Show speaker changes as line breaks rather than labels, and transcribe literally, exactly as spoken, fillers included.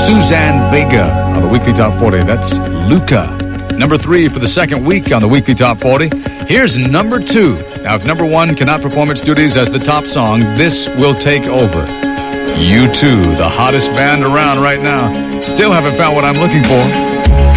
Suzanne Vega on the Weekly Top forty. That's Luca. Number three for the second week on the Weekly Top forty. Here's number two. Now, if number one cannot perform its duties as the top song, this will take over. U two, the hottest band around right now. Still haven't found what I'm looking for.